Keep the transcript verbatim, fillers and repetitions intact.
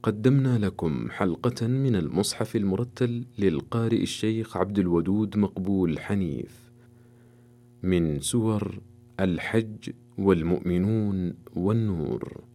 قدمنا لكم حلقة من المصحف المرتل للقارئ الشيخ عبد الودود مقبول حنيف من سور الحج والمؤمنون والنور.